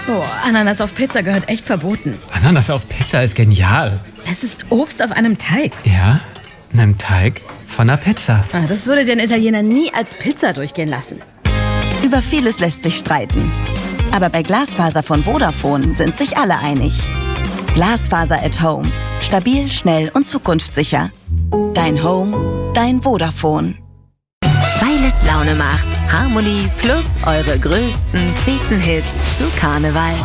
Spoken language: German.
Oh, Ananas auf Pizza gehört echt verboten. Ananas auf Pizza ist genial. Es ist Obst auf einem Teig. Ja, einem Teig von einer Pizza. Das würde den Italiener nie als Pizza durchgehen lassen. Über vieles lässt sich streiten. Aber bei Glasfaser von Vodafone sind sich alle einig. Glasfaser at Home. Stabil, schnell und zukunftssicher. Dein Home, dein Vodafone. Weil es Laune macht. Harmonie plus eure größten Feten-Hits zu Karneval.